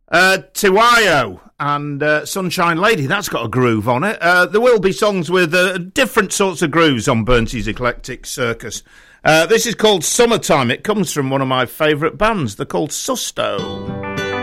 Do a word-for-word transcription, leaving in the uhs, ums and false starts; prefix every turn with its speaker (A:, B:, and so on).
A: Uh, Tiwayo and uh, Sunshine Lady, that's got a groove on it. Uh, there will be songs with uh, different sorts of grooves on Burnsy's Eclectic Circus. Uh, this is called Summertime. It comes from one of my favourite bands. They're called Susto.